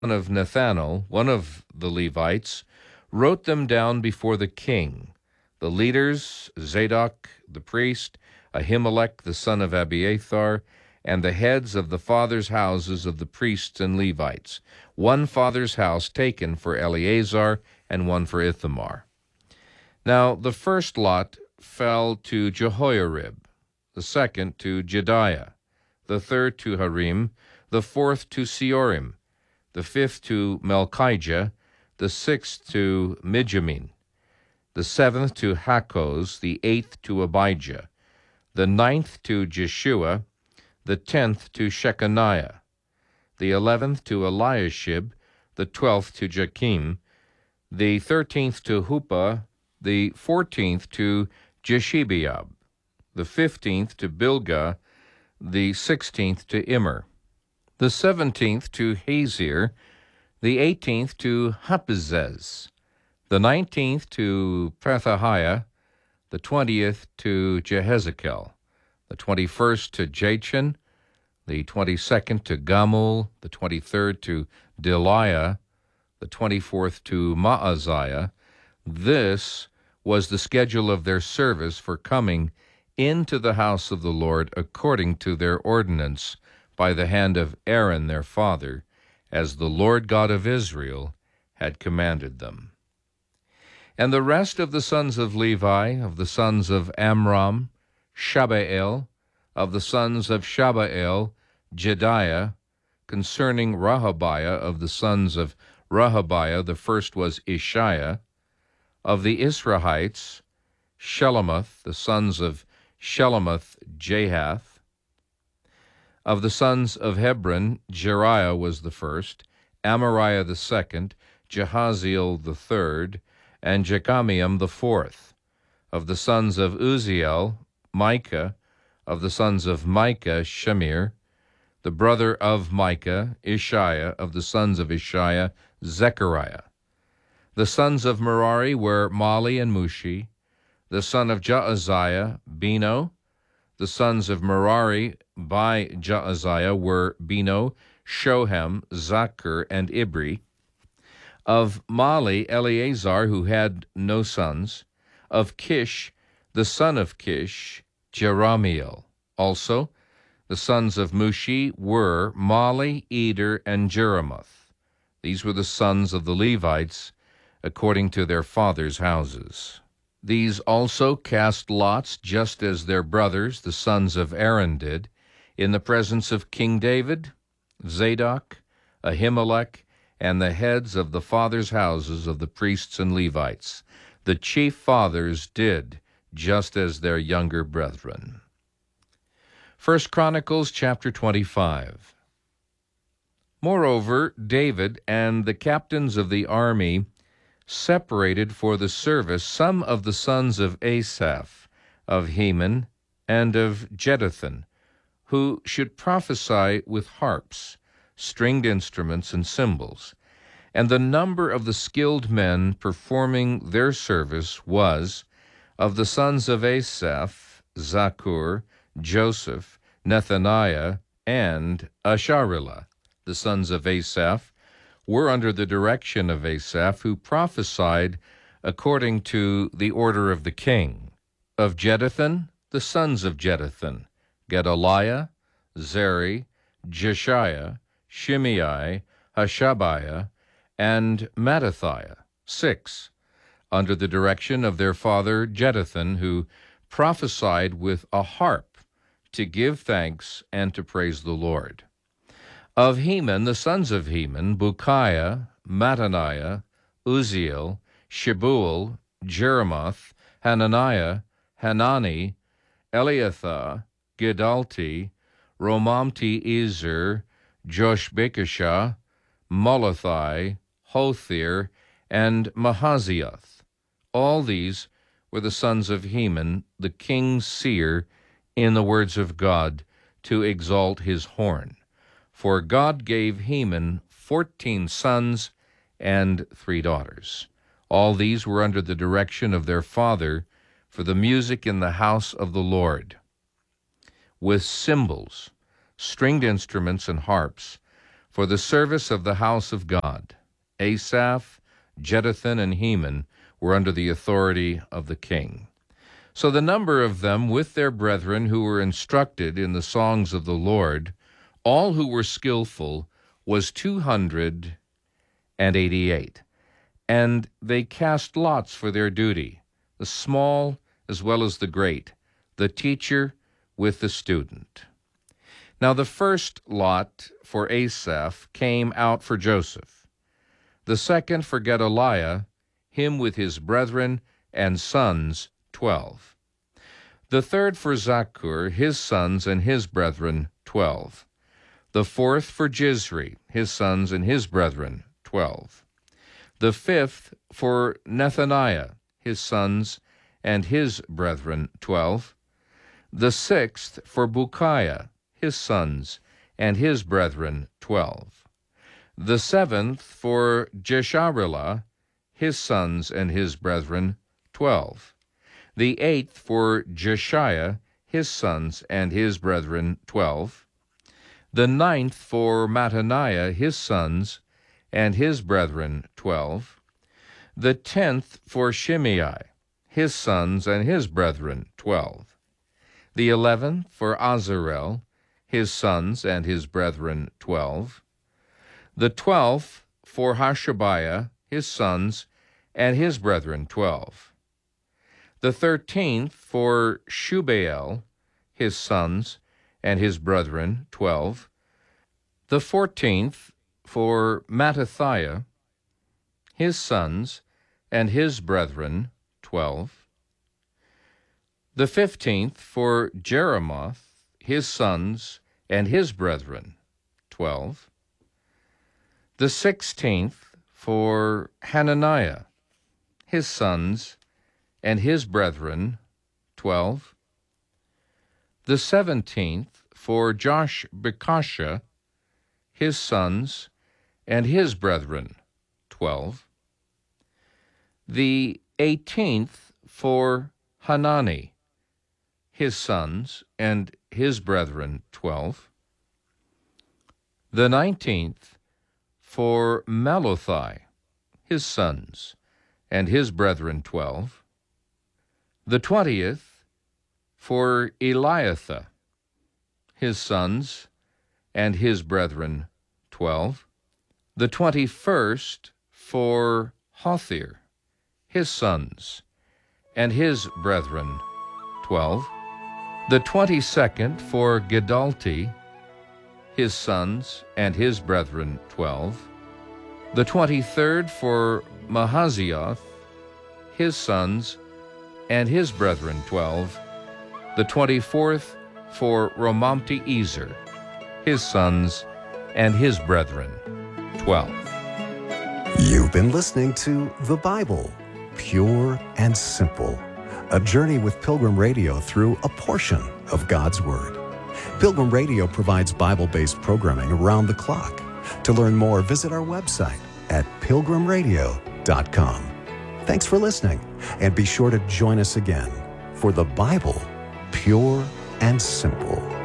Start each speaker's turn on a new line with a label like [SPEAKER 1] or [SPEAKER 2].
[SPEAKER 1] of Nethanel, one of the Levites, wrote them down before the king. The leaders, Zadok the priest, Ahimelech the son of Abiathar, and the heads of the fathers' houses of the priests and Levites, one father's house taken for Eleazar and one for Ithamar. Now the first lot fell to Jehoiarib, the second to Jediah, the third to Harim, the fourth to Seorim, the fifth to Melchijah, the sixth to Mijamin, the seventh to Hakkoz, the eighth to Abijah, the ninth to Jeshua, the 10th to Shechaniah, the 11th to Eliashib, the 12th to Jakim, the 13th to Huppah, the 14th to Jeshebeab, the 15th to Bilgah, the 16th to Immer, the 17th to Hazir, the 18th to Hapizzez, the 19th to Pethahiah, the 20th to Jehezekel, the 21st to Jachin, the 22nd to Gamul, the 23rd to Deliah, the 24th to Maaziah. This was the schedule of their service for coming into the house of the Lord according to their ordinance by the hand of Aaron their father, as the Lord God of Israel had commanded them. And the rest of the sons of Levi, of the sons of Amram, Shabael, of the sons of Shabael, Jediah, concerning Rehabiah, of the sons of Rehabiah, the first was Ishiah, of the Israelites, Shelomoth, the sons of Shelomoth, Jahath, of the sons of Hebron, Jeriah was the first, Amariah the second, Jehaziel the third, and Jechamiam the fourth. Of the sons of Uziel, Micah, of the sons of Micah, Shemir, the brother of Micah, Ishiah, of the sons of Ishiah, Zechariah. The sons of Merari were Mali and Mushi. The son of Jaaziah, Beno. The sons of Merari by Jaaziah were Beno, Shoham, Zachar, and Ibri. Of Mali, Eleazar, who had no sons. Of Kish, the son of Kish, Jeramiel. Also, the sons of Mushi were Mali, Eder, and Jeremoth. These were the sons of the Levites, according to their fathers' houses. These also cast lots, just as their brothers, the sons of Aaron, did, in the presence of King David, Zadok, Ahimelech, and the heads of the fathers' houses of the priests and Levites. The chief fathers did just as their younger brethren. 1 Chronicles chapter 25. Moreover, David and the captains of the army separated for the service some of the sons of Asaph, of Heman, and of Jeduthun, who should prophesy with harps, stringed instruments, and cymbals. And the number of the skilled men performing their service was, of the sons of Asaph, Zakur, Joseph, Nethaniah, and Asharillah. The sons of Asaph were under the direction of Asaph, who prophesied according to the order of the king. Of Jeduthun, the sons of Jeduthun, Gedaliah, Zeri, Jeshiah, Shimei, Hashabiah, and Mattithiah, 6, under the direction of their father Jeduthun, who prophesied with a harp to give thanks and to praise the Lord. Of Heman, the sons of Heman, Bukiah, Mattaniah, Uziel, Shebuel, Jeremoth, Hananiah, Hanani, Eliathah, Gidalti, Romamti-Ezer, Joshbekashah, Molothai, Hothir, and Mahazioth. All these were the sons of Heman, the king's seer, in the words of God, to exalt his horn. For God gave Heman 14 sons and 3 daughters. All these were under the direction of their father for the music in the house of the Lord, with cymbals, stringed instruments, and harps, for the service of the house of God. Asaph, Jeduthun, and Heman were under the authority of the king. So the number of them with their brethren who were instructed in the songs of the Lord, all who were skillful, was 288. And they cast lots for their duty, the small as well as the great, the teacher with the student. Now the first lot for Asaph came out for Joseph, the second for Gedaliah, him with his brethren and sons 12. The third for Zaccur, his sons and his brethren 12. The fourth for Jizri, his sons and his brethren 12. The fifth for Nethaniah, his sons and his brethren 12. The sixth for Bukiah, his sons and his brethren 12. The seventh for Jesharelah, his sons and his brethren 12. The eighth for Jeshiah, his sons and his brethren 12. The ninth for Mattaniah, his sons and his brethren 12. The 10th for Shimei, his sons and his brethren 12. The 11th for Azarel, his sons and his brethren 12. The 12th for Hashabiah, his sons and his brethren 12. The 13th for Shubael, his sons and his brethren 12. The 14th for Mattathiah, his sons and his brethren 12. The 15th for Jeremoth, his sons and his brethren 12. The 16th for Hananiah, his sons and his brethren 12. The 17th for Joshbekashah, his sons and his brethren 12. The 18th for Hanani, his sons and his brethren 12. The 19th for Mallothai, his sons and his brethren 12. The 20th for Eliathah, his sons and his brethren 12. The 21st for Hothir, his sons and his brethren 12. The 22nd for Gedalti, his sons and his brethren 12. The 23rd for Mahazioth, his sons and his brethren 12. The 24th for Romamti-Ezer, his sons and his brethren 12.
[SPEAKER 2] You've been listening to The Bible, Pure and Simple, a journey with Pilgrim Radio through a portion of God's Word. Pilgrim Radio provides Bible-based programming around the clock. To learn more, visit our website at pilgrimradio.com. Thanks for listening, and be sure to join us again for The Bible, Pure and Simple.